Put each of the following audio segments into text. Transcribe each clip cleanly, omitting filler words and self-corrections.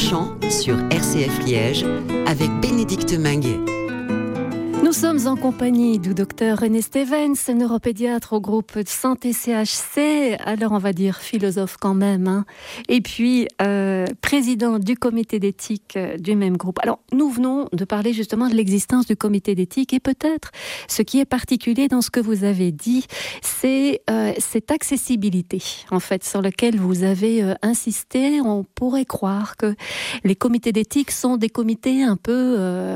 Champ sur RCF Liège avec Bénédicte Minguet. Nous sommes en compagnie du docteur René Stevens, neuropédiatre au groupe Santé CHC, alors on va dire philosophe quand même, et puis président du comité d'éthique du même groupe. Alors nous venons de parler justement de l'existence du comité d'éthique et peut-être ce qui est particulier dans ce que vous avez dit, c'est cette accessibilité en fait sur laquelle vous avez insisté. On pourrait croire que les comités d'éthique sont des comités un peu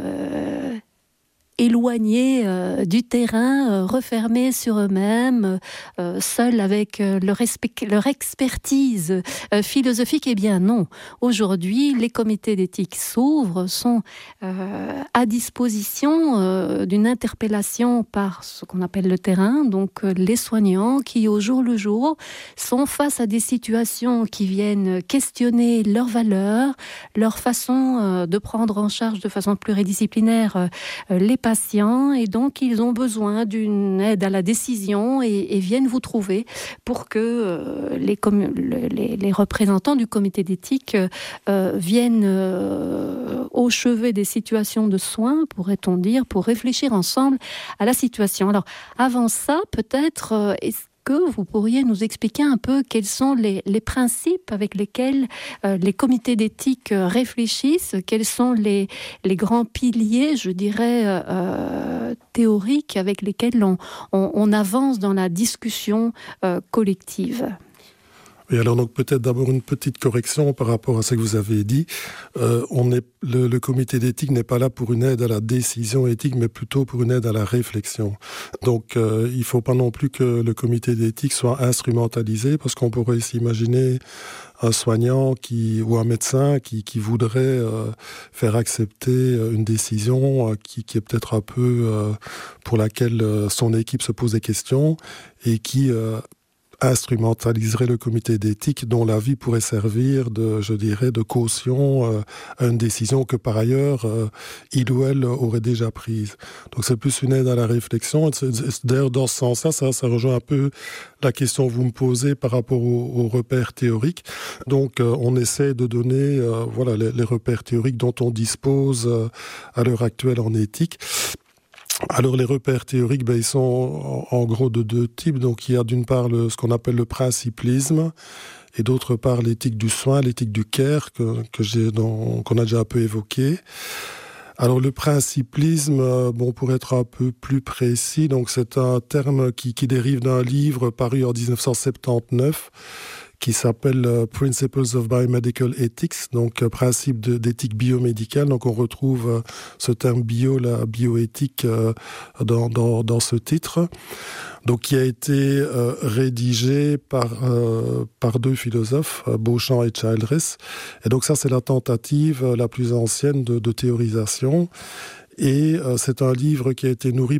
éloignés du terrain, refermés sur eux-mêmes, seuls avec leur expertise philosophique. Eh bien non, aujourd'hui les comités d'éthique s'ouvrent, sont à disposition d'une interpellation par ce qu'on appelle le terrain, donc les soignants qui au jour le jour sont face à des situations qui viennent questionner leurs valeurs, leur façon de prendre en charge de façon pluridisciplinaire les patients, et donc ils ont besoin d'une aide à la décision et viennent vous trouver pour que les représentants du comité d'éthique viennent au chevet des situations de soins, pourrait-on dire, pour réfléchir ensemble à la situation. Alors avant ça, peut-être est-ce que vous pourriez nous expliquer un peu quels sont les principes avec lesquels les comités d'éthique réfléchissent, quels sont les grands piliers, je dirais, théoriques avec lesquels on avance dans la discussion collective. Et alors donc peut-être d'abord une petite correction par rapport à ce que vous avez dit. Le comité d'éthique n'est pas là pour une aide à la décision éthique, mais plutôt pour une aide à la réflexion. Donc il ne faut pas non plus que le comité d'éthique soit instrumentalisé, parce qu'on pourrait s'imaginer un soignant ou un médecin qui voudrait faire accepter une décision qui est peut-être un peu pour laquelle son équipe se pose des questions et qui instrumentaliserait le comité d'éthique dont l'avis pourrait servir de caution à une décision que par ailleurs il ou elle aurait déjà prise. Donc c'est plus une aide à la réflexion. D'ailleurs dans ce sens-là, ça rejoint un peu la question que vous me posez par rapport aux repères théoriques. Donc on essaie de donner les repères théoriques dont on dispose à l'heure actuelle en éthique. Alors les repères théoriques, ils sont en gros de deux types. Donc il y a d'une part ce qu'on appelle le principlisme et d'autre part l'éthique du soin, l'éthique du care qu'on a déjà un peu évoqué. Alors le principlisme, pour être un peu plus précis, donc c'est un terme qui dérive d'un livre paru en 1979 qui s'appelle Principles of Biomedical Ethics, donc principe d'éthique biomédicale. Donc on retrouve ce terme la bioéthique dans ce titre. Donc qui a été rédigé par deux philosophes, Beauchamp et Childress. Et donc ça c'est la tentative la plus ancienne de théorisation. Et c'est un livre qui a été nourri